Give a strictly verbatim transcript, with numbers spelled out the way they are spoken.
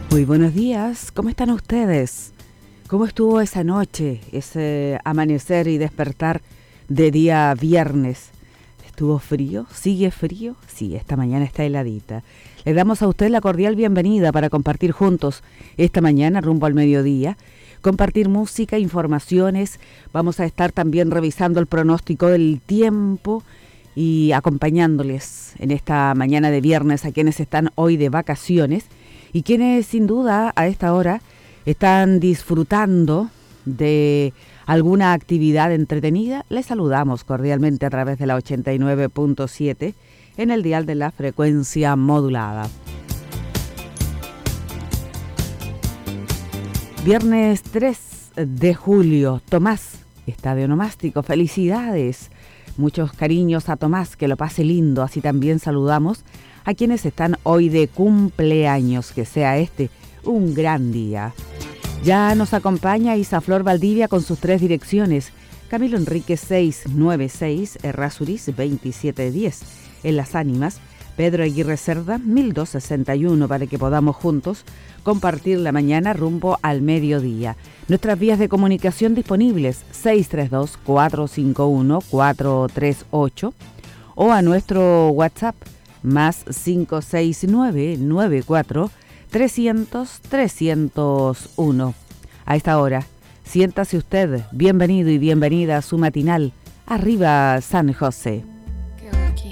Muy buenos días, ¿cómo están ustedes? ¿Cómo estuvo esa noche, ese amanecer y despertar de día viernes? ¿Estuvo frío? ¿Sigue frío? Sí, esta mañana está heladita. Le damos a usted la cordial bienvenida para compartir juntos esta mañana rumbo al mediodía, compartir música, informaciones. Vamos a estar también revisando el pronóstico del tiempo y acompañándoles en esta mañana de viernes a quienes están hoy de vacaciones y quienes sin duda a esta hora están disfrutando de alguna actividad entretenida. Les saludamos cordialmente a través de la ochenta y nueve punto siete en el dial de la frecuencia modulada. Viernes tres de julio, Tomás está de onomástico. Felicidades, muchos cariños a Tomás, que lo pase lindo. Así también saludamos a quienes están hoy de cumpleaños, que sea este un gran día. Ya nos acompaña Isa Flor Valdivia con sus tres direcciones: Camilo Enríquez seiscientos noventa y seis, Errázuriz veintisiete diez, en Las Ánimas, Pedro Aguirre Cerda mil doscientos sesenta y uno, para que podamos juntos compartir la mañana rumbo al mediodía. Nuestras vías de comunicación disponibles: seis tres dos, cuatro cinco uno, cuatro tres ocho o a nuestro WhatsApp más cinco seis nueve, nueve cuatro, trescientos, trescientos uno. A esta hora, siéntase usted bienvenido y bienvenida a su matinal Arriba San José.